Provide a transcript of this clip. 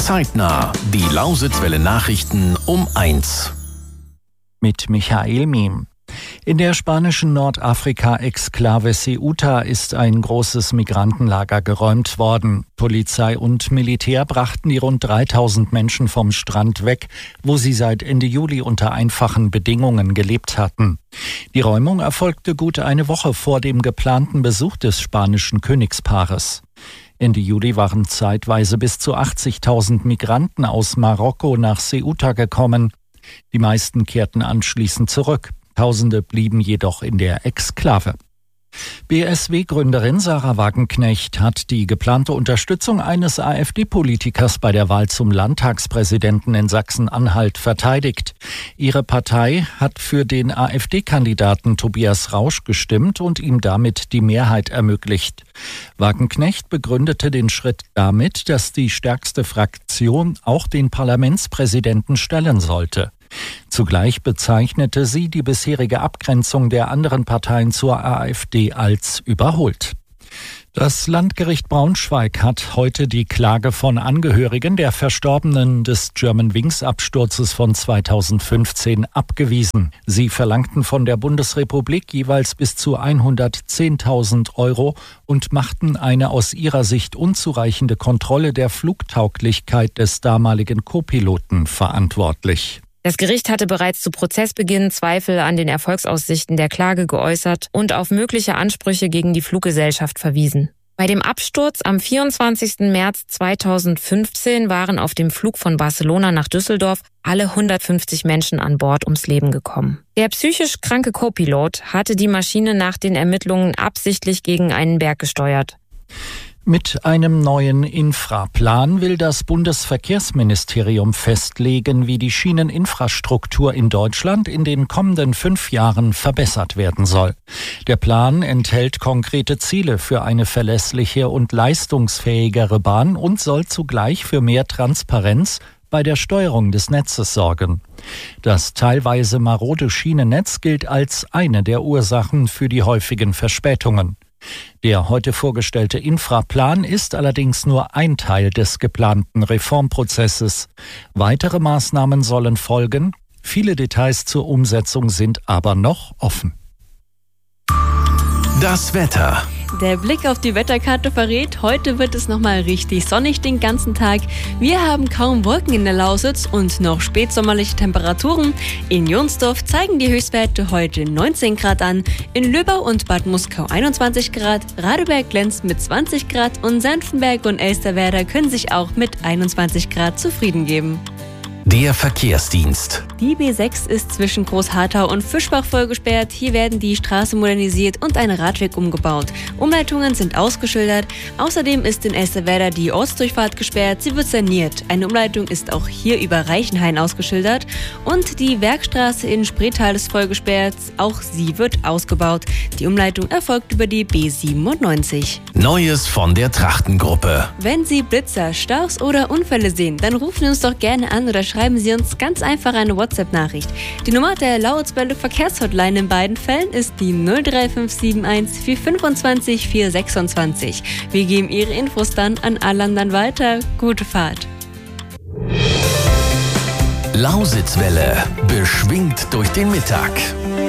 Zeitnah, die Lausitzwelle Nachrichten um 1. Mit Michael Miem. In der spanischen Nordafrika-Exklave Ceuta ist ein großes Migrantenlager geräumt worden. Polizei und Militär brachten die rund 3000 Menschen vom Strand weg, wo sie seit Ende Juli unter einfachen Bedingungen gelebt hatten. Die Räumung erfolgte gut eine Woche vor dem geplanten Besuch des spanischen Königspaares. Ende Juli waren zeitweise bis zu 80.000 Migranten aus Marokko nach Ceuta gekommen. Die meisten kehrten anschließend zurück. Tausende blieben jedoch in der Exklave. BSW-Gründerin Sahra Wagenknecht hat die geplante Unterstützung eines AfD-Politikers bei der Wahl zum Landtagspräsidenten in Sachsen-Anhalt verteidigt. Ihre Partei hat für den AfD-Kandidaten Tobias Rausch gestimmt und ihm damit die Mehrheit ermöglicht. Wagenknecht begründete den Schritt damit, dass die stärkste Fraktion auch den Parlamentspräsidenten stellen sollte. Zugleich bezeichnete sie die bisherige Abgrenzung der anderen Parteien zur AfD als überholt. Das Landgericht Braunschweig hat heute die Klage von Angehörigen der Verstorbenen des Germanwings-Absturzes von 2015 abgewiesen. Sie verlangten von der Bundesrepublik jeweils bis zu 110.000 € und machten eine aus ihrer Sicht unzureichende Kontrolle der Flugtauglichkeit des damaligen Co-Piloten verantwortlich. Das Gericht hatte bereits zu Prozessbeginn Zweifel an den Erfolgsaussichten der Klage geäußert und auf mögliche Ansprüche gegen die Fluggesellschaft verwiesen. Bei dem Absturz am 24. März 2015 waren auf dem Flug von Barcelona nach Düsseldorf alle 150 Menschen an Bord ums Leben gekommen. Der psychisch kranke Co-Pilot hatte die Maschine nach den Ermittlungen absichtlich gegen einen Berg gesteuert. Mit einem neuen Infraplan will das Bundesverkehrsministerium festlegen, wie die Schieneninfrastruktur in Deutschland in den kommenden 5 Jahren verbessert werden soll. Der Plan enthält konkrete Ziele für eine verlässliche und leistungsfähigere Bahn und soll zugleich für mehr Transparenz bei der Steuerung des Netzes sorgen. Das teilweise marode Schienennetz gilt als eine der Ursachen für die häufigen Verspätungen. Der heute vorgestellte Infraplan ist allerdings nur ein Teil des geplanten Reformprozesses. Weitere Maßnahmen sollen folgen. Viele Details zur Umsetzung sind aber noch offen. Das Wetter. Der Blick auf die Wetterkarte verrät, heute wird es nochmal richtig sonnig den ganzen Tag. Wir haben kaum Wolken in der Lausitz und noch spätsommerliche Temperaturen. In Jonsdorf zeigen die Höchstwerte heute 19 Grad an, in Löbau und Bad Muskau 21 Grad, Radeberg glänzt mit 20 Grad und Senftenberg und Elsterwerda können sich auch mit 21 Grad zufrieden geben. Der Verkehrsdienst. Die B6 ist zwischen Großharthau und Fischbach vollgesperrt. Hier werden die Straßen modernisiert und ein Radweg umgebaut. Umleitungen sind ausgeschildert. Außerdem ist in Elsterwerda die Ortsdurchfahrt gesperrt. Sie wird saniert. Eine Umleitung ist auch hier über Reichenhain ausgeschildert. Und die Werkstraße in Spreetal ist vollgesperrt. Auch sie wird ausgebaut. Die Umleitung erfolgt über die B97. Neues von der Trachtengruppe. Wenn Sie Blitzer, Staus oder Unfälle sehen, dann rufen Sie uns doch gerne an oder schreiben Sie uns ganz einfach eine WhatsApp-Nachricht. Die Nummer der Lauitzwelle Verkehrshotline in beiden Fällen ist die 03571 425 426. Wir geben Ihre Infos dann an alle anderen weiter. Gute Fahrt. Lausitzwelle, beschwingt durch den Mittag.